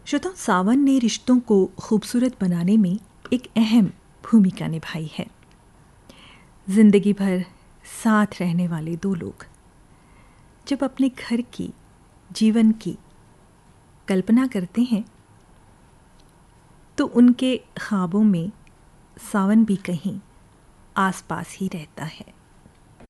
श्रोताओ, सावन ने रिश्तों को खूबसूरत बनाने में एक अहम भूमिका निभाई है। जिंदगी भर साथ रहने वाले दो लोग जब अपने घर की, जीवन की कल्पना करते हैं तो उनके ख्वाबों में सावन भी कहीं आसपास ही रहता है।